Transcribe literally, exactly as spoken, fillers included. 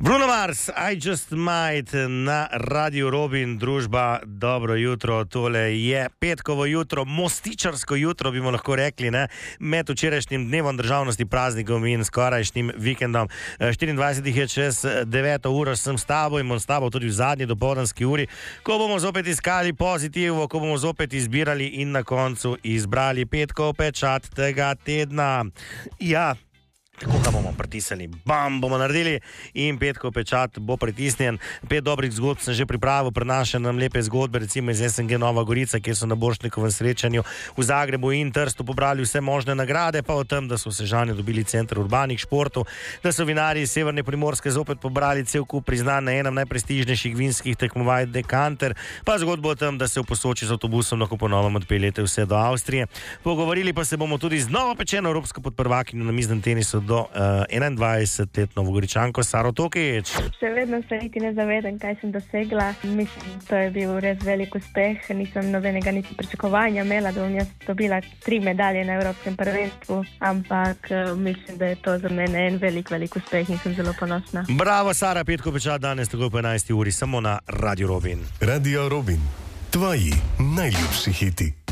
Bruno Mars, I Just Might na Radiu Robin, družba, dobro jutro, tole je petkovo jutro, mostičarsko jutro, bi mu lahko rekli, ne? Med včerajšnjim dnevom državnosti, praznikom in skorajšnjim vikendom. štiriindvajsetih je čez deveto uro, sem s tabo in bom s tabo tudi v zadnji dopoldanski uri, ko bomo zopet iskali pozitivo, ko bomo zopet izbirali in na koncu izbrali petkov pečat tega tedna. Ja, tako ga bomo pritisnili, bam, bomo naredili in petkov pečat bo pritisnjen. Pet dobrih zgodb sem že pripravil, prenašam nam lepe zgodbe, recimo iz S N G Nova Gorica, kjer so na Borštnikovem srečanju v Zagrebu in Trstu pobrali vse možne nagrade, pa o tem, da so v Sežani dobili center urbanih športov, da so vinarji iz Severne Primorske zopet pobrali cel kup priznanj na enem najprestižnejših vinskih tekmovanj Dekanter, pa zgodbo o tem, da se v Posoči z avtobusom lahko ponovno odpeljete vse do Avstrije. Pogovorili pa se bomo tudi z novopečeno evropsko podprvakinjo na miznem tenisu do uh, enaindvajset let Novogoričanko Saro Tokič. Še vedno se niti ne zavedam, kaj sem dosegla. Mislim, to je bil res velik uspeh. Nisem nobenega niti pričakovanja imela, da bom jaz dobila tri medalje na Evropskem prvenstvu, ampak uh, mislim, da je to za mene en velik, velik uspeh in sem zelo ponosna. Bravo, Sara, petkov pečat danes tako po enajsti uri samo na Radio Robin. Radio Robin, tvoji najljubši hiti.